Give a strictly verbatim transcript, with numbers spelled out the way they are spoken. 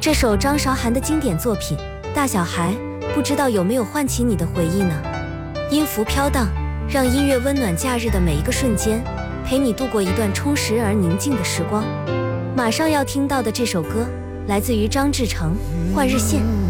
这首张韶涵的经典作品《大小孩》，不知道有没有唤起你的回忆呢？音符飘荡，让音乐温暖假日的每一个瞬间，陪你度过一段充实而宁静的时光。马上要听到的这首歌，来自于张志成，《换日线》。